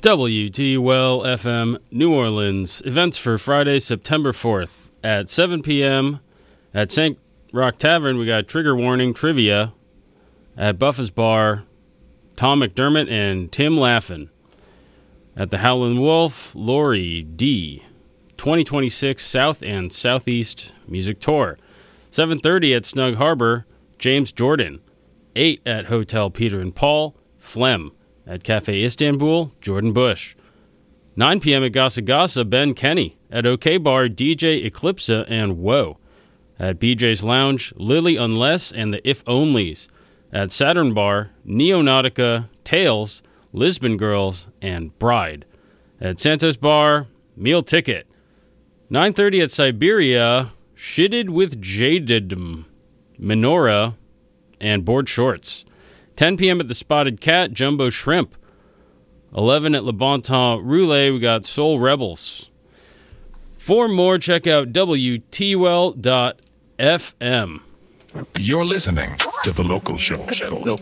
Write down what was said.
WTWL FM New Orleans. Events for Friday, September 4th at 7 p.m. at St. Rock Tavern. We got Trigger Warning Trivia. At Buffa's Bar, Tom McDermott and Tim Laffin. At the Howlin' Wolf, Lori D. 2026 South and Southeast Music Tour. 7:30 at Snug Harbor, James Jordan. 8 at Hotel Peter and Paul, Flem. At Cafe Istanbul, Jordan Bush. 9 p.m. at Gasa Gasa, Ben Kenny. At OK Bar, DJ Eclipse and Whoa. At BJ's Lounge, Lily Unless and the If Onlys. At Saturn Bar, Neonautica, Tales, Lisbon Girls, and Bride. At Santos Bar, Meal Ticket. 9:30 at Siberia, Shitted with Jaded, Menorah, and Board Shorts. 10 p.m. at the Spotted Cat, Jumbo Shrimp. 11 at Le Bon Temps Roulette, we got Soul Rebels. For more, check out WTWL.FM. You're listening to The Local Show.